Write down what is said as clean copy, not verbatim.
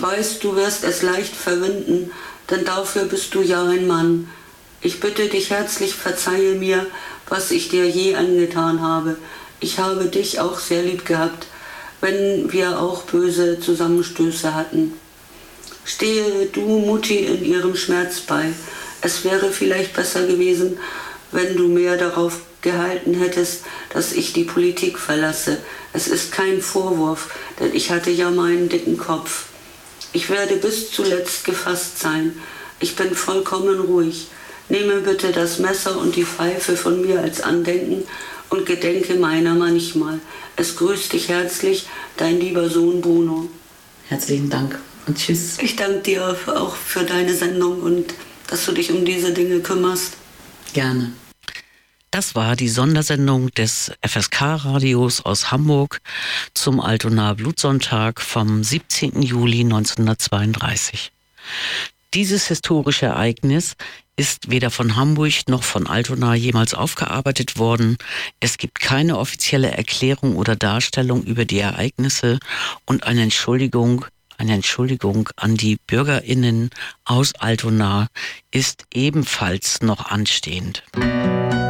weiß, du wirst es leicht verwinden, denn dafür bist du ja ein Mann. Ich bitte dich herzlich, verzeihe mir, was ich dir je angetan habe. Ich habe dich auch sehr lieb gehabt, wenn wir auch böse Zusammenstöße hatten. Stehe du Mutti in ihrem Schmerz bei. Es wäre vielleicht besser gewesen, wenn du mehr darauf gehalten hättest, dass ich die Politik verlasse. Es ist kein Vorwurf, denn ich hatte ja meinen dicken Kopf. Ich werde bis zuletzt gefasst sein. Ich bin vollkommen ruhig. Nehme bitte das Messer und die Pfeife von mir als Andenken und gedenke meiner manchmal. Es grüßt dich herzlich, dein lieber Sohn Bruno. Herzlichen Dank und tschüss. Ich danke dir auch für deine Sendung und dass du dich um diese Dinge kümmerst. Gerne. Das war die Sondersendung des FSK-Radios aus Hamburg zum Altonaer Blutsonntag vom 17. Juli 1932. Dieses historische Ereignis ist weder von Hamburg noch von Altona jemals aufgearbeitet worden. Es gibt keine offizielle Erklärung oder Darstellung über die Ereignisse und eine Entschuldigung an die BürgerInnen aus Altona ist ebenfalls noch anstehend.